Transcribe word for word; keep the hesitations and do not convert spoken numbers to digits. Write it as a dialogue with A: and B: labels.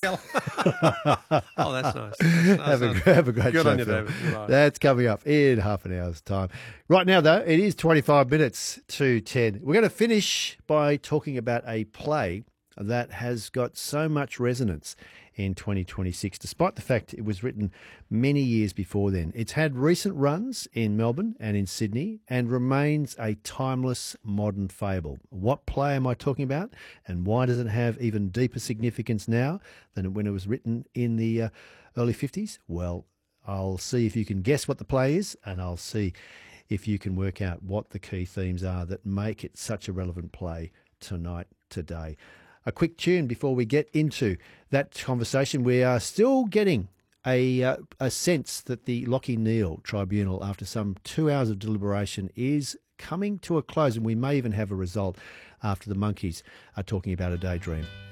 A: Phil. Oh, that's nice. That's,
B: have,
A: that's
B: a, have a great
A: Good
B: show,
A: on you,
B: Phil.
A: David. Right.
B: That's coming up in half an hour's time. Right now, though, it is twenty-five minutes to ten. We're going to finish by talking about a play that has got so much resonance in twenty twenty-six, despite the fact it was written many years before then. It's had recent runs in Melbourne and in Sydney and remains a timeless modern fable. What play am I talking about, and why does it have even deeper significance now than when it was written in the uh, early fifties? Well, I'll see if you can guess what the play is, and I'll see if you can work out what the key themes are that make it such a relevant play tonight, today. A quick tune before we get into that conversation. We are still getting a uh, a sense that the Lachie Neale Tribunal, after some two hours of deliberation, is coming to a close, and we may even have a result after the Monkeys are talking about A Daydream.